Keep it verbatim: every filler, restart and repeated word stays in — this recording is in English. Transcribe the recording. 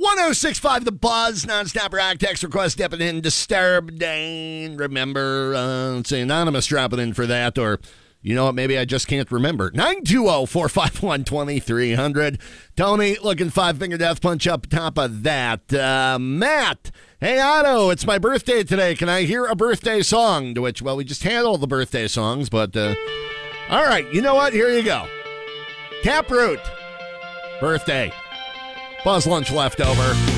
one oh six point five The Buzz, nonstop rock text request stepping in, Disturbed. And remember, uh, it's anonymous dropping in for that, or you know what, maybe I just can't remember. nine two zero, four five one, two three zero zero. Tony, looking five-finger death punch up top of that. Uh, Matt, hey, Otto, it's my birthday today. Can I hear a birthday song? To which, well, we just handled the birthday songs, but, uh, all right, you know what? Here you go. Taproot, birthday. Buzz Lunch leftover.